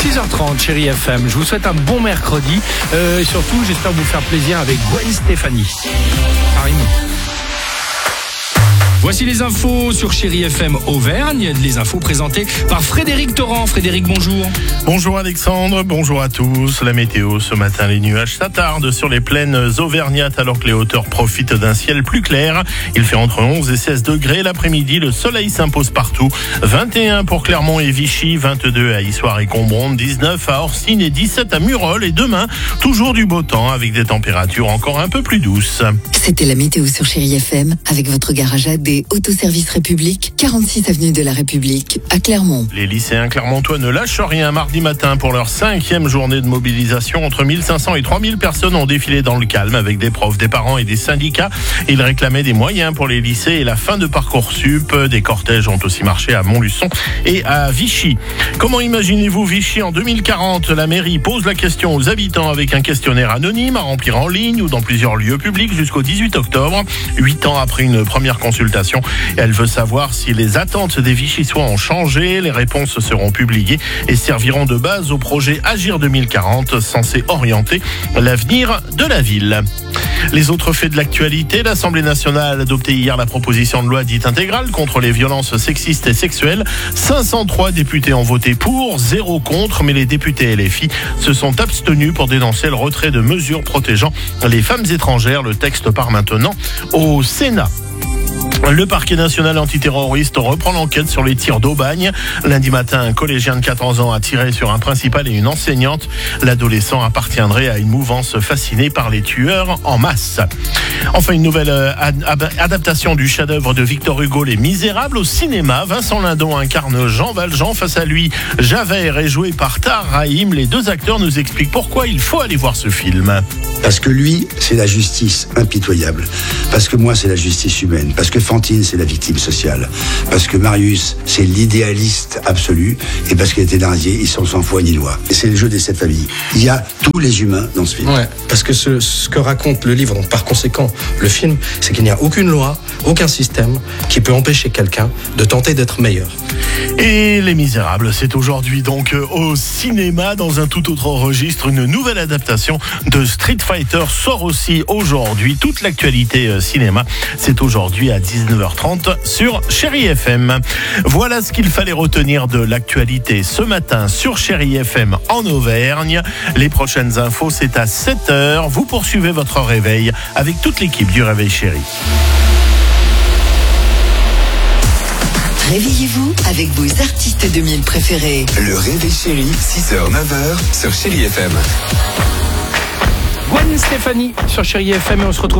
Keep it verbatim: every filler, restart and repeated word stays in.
six heures trente, chérie F M. Je vous souhaite un bon mercredi. Euh, et surtout, j'espère vous faire plaisir avec Gwen Stefani. Carrément. Voici les infos sur Chérie F M Auvergne. Les infos présentées par Frédéric Torrent. Frédéric, bonjour. Bonjour Alexandre, bonjour à tous. La météo, ce matin, les nuages s'attardent sur les plaines auvergnates alors que les hauteurs profitent d'un ciel plus clair. Il fait entre onze et seize degrés. L'après-midi, le soleil s'impose partout. vingt et un pour Clermont et Vichy, vingt-deux à Issoire et Combronde, dix-neuf à Orsine et dix-sept à Murol. Et demain, toujours du beau temps avec des températures encore un peu plus douces. C'était la météo sur Chérie F M avec votre garage A D Autoservice République, quarante-six avenue de la République à Clermont. Les lycéens clermontois ne lâchent rien. Mardi matin, pour leur cinquième journée de mobilisation, entre mille cinq cents et trois mille personnes ont défilé dans le calme avec des profs, des parents et des syndicats. Ils réclamaient des moyens pour les lycées et la fin de Parcoursup. Des cortèges ont aussi marché à Montluçon et à Vichy. Comment imaginez-vous Vichy en deux mille quarante? La mairie pose la question aux habitants avec un questionnaire anonyme à remplir en ligne ou dans plusieurs lieux publics jusqu'au dix-huit octobre. Huit ans après une première consultation, elle veut savoir si les attentes des Vichysois ont changé. Les réponses seront publiées et serviront de base au projet Agir deux mille quarante, censé orienter l'avenir de la ville. Les autres faits de l'actualité, l'Assemblée nationale a adopté hier la proposition de loi dite intégrale contre les violences sexistes et sexuelles. cinq cent trois députés ont voté pour, zéro contre, mais les députés L F I se sont abstenus pour dénoncer le retrait de mesures protégeant les femmes étrangères. Le texte part maintenant au Sénat. Le parquet national antiterroriste reprend l'enquête sur les tirs d'Aubagne. Lundi matin, un collégien de quatorze ans a tiré sur un principal et une enseignante. L'adolescent appartiendrait à une mouvance fascinée par les tueurs en masse. Enfin, une nouvelle ad- adaptation du chef-d'œuvre de Victor Hugo, Les Misérables, au cinéma. Vincent Lindon incarne Jean Valjean. Face à lui, Javert est joué par Tahar Rahim. Les deux acteurs nous expliquent pourquoi il faut aller voir ce film. Parce que lui, c'est la justice impitoyable. Parce que moi, c'est la justice humaine. Parce que Fantine, c'est la victime sociale. Parce que Marius, c'est l'idéaliste absolu. Et parce que les Thénardier, ils sont sans foi ni loi. Et c'est le jeu des sept familles. Il y a tous les humains dans ce film. Ouais, parce que ce, ce que raconte le livre, donc par conséquent le film, c'est qu'il n'y a aucune loi, aucun système qui peut empêcher quelqu'un de tenter d'être meilleur. Et Les Misérables, c'est aujourd'hui donc au cinéma. Dans un tout autre registre, une nouvelle adaptation de Street Fighter sort aussi aujourd'hui. Toute l'actualité cinéma, c'est aujourd'hui à dix-neuf heures trente sur Chérie F M. Voilà ce qu'il fallait retenir de l'actualité ce matin sur Chérie F M en Auvergne. Les prochaines infos, c'est à sept heures. Vous poursuivez votre réveil avec toute l'équipe du Réveil Chérie. Réveillez-vous avec vos artistes deux mille préférés. Le Réveil Chérie, six heures neuf heures sur Chérie F M. Gwen Stefani sur Chérie F M et on se retrouve